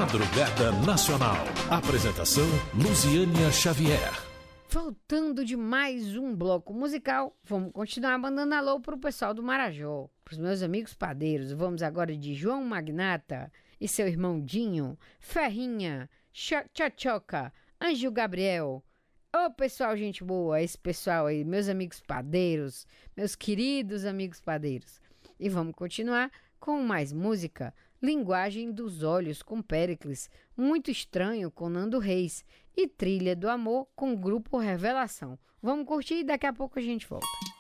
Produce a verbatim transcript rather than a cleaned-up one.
Madrugada Nacional. Apresentação Luziânia Xavier. Voltando de mais um bloco musical, vamos continuar mandando alô pro pessoal do Marajó, pros meus amigos padeiros. Vamos agora de João Magnata e seu irmão Dinho, Ferrinha, Tchotchoca, Anjo Gabriel. Ô pessoal, gente boa, esse pessoal aí, meus amigos padeiros, meus queridos amigos padeiros. E vamos continuar com mais música, Linguagem dos Olhos com Péricles, Muito Estranho com Nando Reis e Trilha do Amor com o Grupo Revelação. Vamos curtir e daqui a pouco a gente volta.